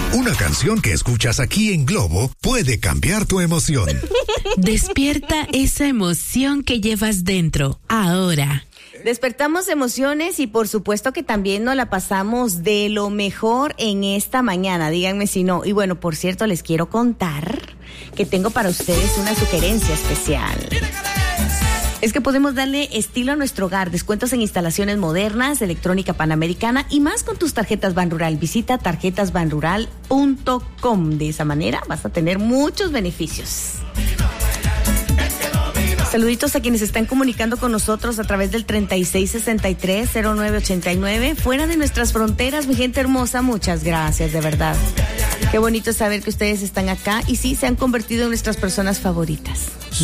Una canción que escuchas aquí en Globo puede cambiar tu emoción. Despierta esa emoción que llevas dentro, ahora. Despertamos emociones y por supuesto que también nos la pasamos de lo mejor en esta mañana, díganme si no. Y bueno, por cierto, les quiero contar que tengo para ustedes una sugerencia especial. Es que podemos darle estilo a nuestro hogar, descuentos en instalaciones modernas, electrónica panamericana y más con tus tarjetas Banrural. Visita tarjetasbanrural.com. De esa manera vas a tener muchos beneficios. Saluditos a quienes están comunicando con nosotros a través del 3663-0989. Fuera de nuestras fronteras, mi gente hermosa, muchas gracias, de verdad. Qué bonito saber que ustedes están acá y sí, se han convertido en nuestras personas favoritas.